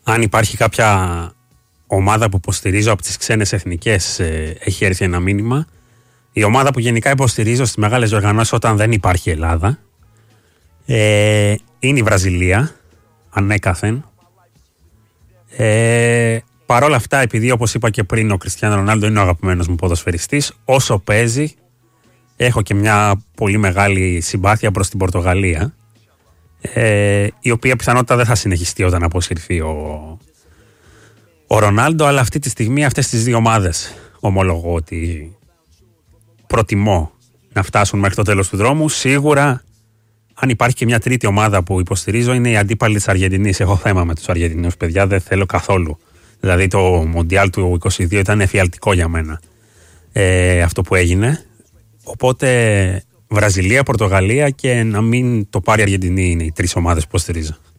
Αν υπάρχει κάποια ομάδα που υποστηρίζω από τις ξένες εθνικές, έχει έρθει ένα μήνυμα. Η ομάδα που γενικά υποστηρίζω στις μεγάλες διοργανώσεις όταν δεν υπάρχει Ελλάδα είναι η Βραζιλία, ανέκαθεν. Παρ' όλα αυτά, επειδή όπως είπα και πριν, ο Κριστιάνο Ρονάλντο είναι ο αγαπημένος μου ποδοσφαιριστής, όσο παίζει, έχω και μια πολύ μεγάλη συμπάθεια προς την Πορτογαλία, η οποία πιθανότητα δεν θα συνεχιστεί όταν αποσυρθεί ο Ρονάλντο, αλλά αυτή τη στιγμή αυτές τις δύο ομάδες ομολογώ ότι προτιμώ να φτάσουν μέχρι το τέλος του δρόμου. Σίγουρα, αν υπάρχει και μια τρίτη ομάδα που υποστηρίζω, είναι η αντίπαλη της Αργεντινής. Έχω θέμα με τους Αργεντινούς, παιδιά, δεν θέλω καθόλου. Δηλαδή το Μοντιάλ του 22 ήταν εφιαλτικό για μένα αυτό που έγινε. Οπότε Βραζιλία, Πορτογαλία και να μην το πάρει η Αργεντινή είναι οι τρεις ομάδες που υποστηρίζω.